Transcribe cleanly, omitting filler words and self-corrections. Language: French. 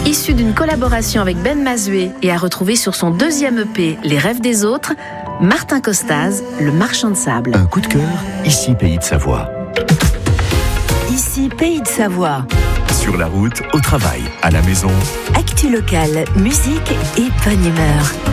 Issu d'une collaboration avec Ben Mazué et à retrouver sur son deuxième EP, Les rêves des autres, Martin Costaz, Le marchand de sable. Un coup de cœur, ici Pays de Savoie. Ici Pays de Savoie. Sur la route, au travail, à la maison. Actu locale, musique et bonne humeur.